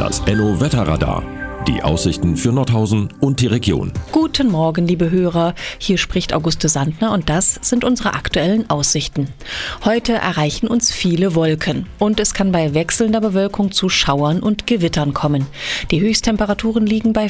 Das NO-Wetterradar. Die Aussichten für Nordhausen und die Region. Guten Morgen, liebe Hörer. Hier spricht Auguste Sandner und das sind unsere aktuellen Aussichten. Heute erreichen uns viele Wolken und es kann bei wechselnder Bewölkung zu Schauern und Gewittern kommen. Die Höchsttemperaturen liegen bei